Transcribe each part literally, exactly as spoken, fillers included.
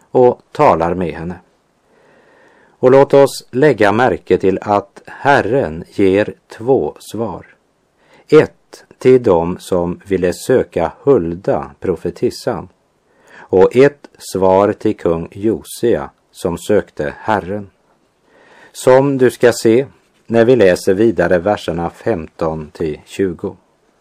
och talar med henne. Och låt oss lägga märke till att Herren ger två svar. Ett till dem som ville söka Hulda, profetissan, och ett svar till kung Josia som sökte Herren. Som du ska se när vi läser vidare verserna femton till tjugo.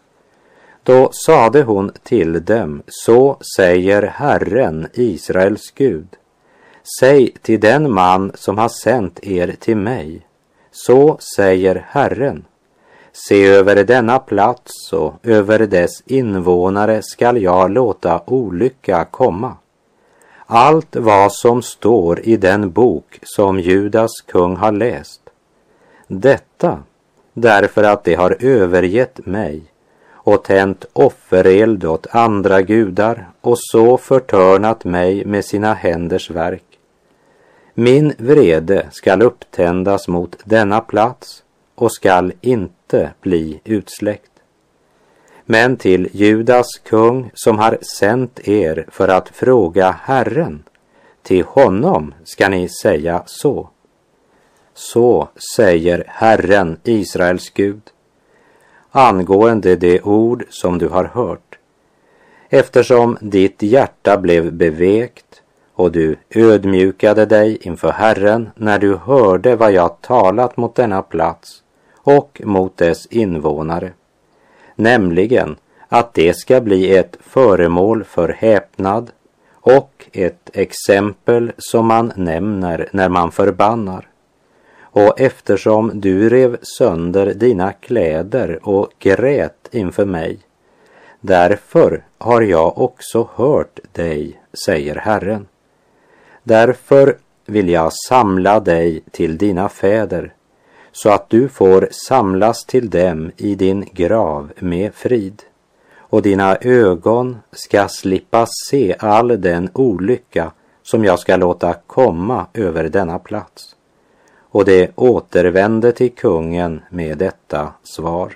Då sade hon till dem, så säger Herren, Israels Gud. Säg till den man som har sänt er till mig, så säger Herren. Se, över denna plats och över dess invånare skall jag låta olycka komma. Allt vad som står i den bok som Judas kung har läst. Detta därför att de har övergett mig och tänt offereld åt andra gudar och så förtörnat mig med sina händers verk. Min vrede skall upptändas mot denna plats och skall inte bli utsläckt. Men till Judas kung som har sänt er för att fråga Herren, till honom ska ni säga så. Så säger Herren, Israels Gud, angående det ord som du har hört. Eftersom ditt hjärta blev bevekt och du ödmjukade dig inför Herren när du hörde vad jag talat mot denna plats och mot dess invånare, nämligen att det ska bli ett föremål för häpnad och ett exempel som man nämner när man förbannar. Och eftersom du rev sönder dina kläder och grät inför mig, därför har jag också hört dig, säger Herren. Därför vill jag samla dig till dina fäder, så att du får samlas till dem i din grav med frid, och dina ögon ska slippa se all den olycka som jag ska låta komma över denna plats. Och det återvände till kungen med detta svar.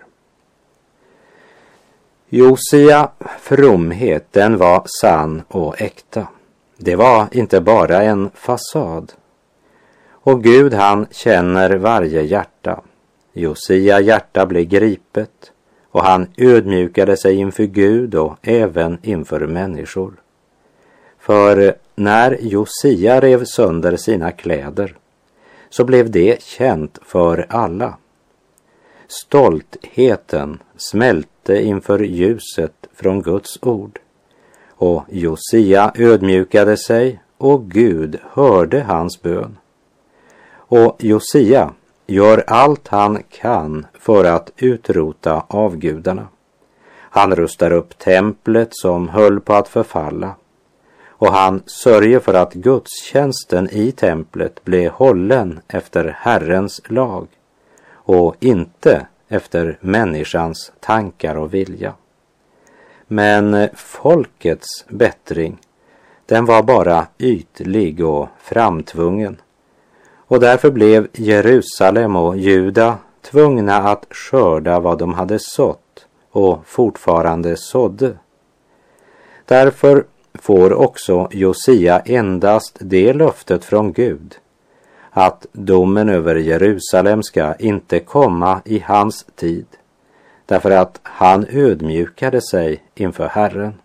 Josia fromhet, den var sann och äkta. Det var inte bara en fasad. Och Gud, han känner varje hjärta. Josia hjärta blev gripet och han ödmjukade sig inför Gud och även inför människor. För när Josia rev sönder sina kläder så blev det känt för alla. Stoltheten smälte inför ljuset från Guds ord. Och Josia ödmjukade sig och Gud hörde hans bön. Och Josia gör allt han kan för att utrota avgudarna. Han rustar upp templet som höll på att förfalla. Och han sörjer för att gudstjänsten i templet blev hållen efter Herrens lag och inte efter människans tankar och vilja. Men folkets bättring, den var bara ytlig och framtvungen. Och därför blev Jerusalem och Juda tvungna att skörda vad de hade sått och fortfarande sådde. Därför får också Josia endast det löftet från Gud, att domen över Jerusalem ska inte komma i hans tid, därför att han ödmjukade sig inför Herren.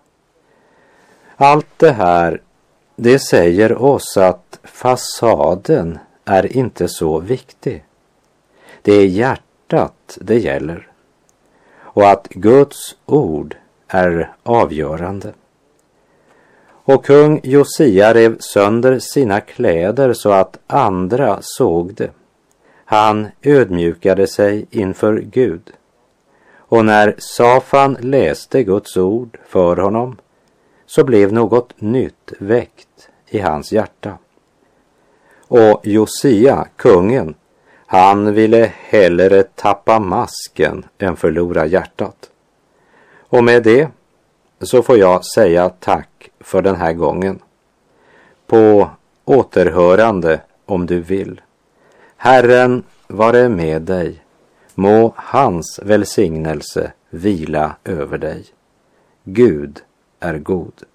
Allt det här, det säger oss att fasaden är inte så viktig. Det är hjärtat det gäller, och att Guds ord är avgörande. Och kung Josia rev sönder sina kläder så att andra såg det. Han ödmjukade sig inför Gud. Och när Safan läste Guds ord för honom så blev något nytt väckt i hans hjärta. Och Josia, kungen, han ville hellre tappa masken än förlora hjärtat. Och med det så får jag säga tack för den här gången. På återhörande om du vill. Herren vare med dig. Må hans välsignelse vila över dig. Gud är god.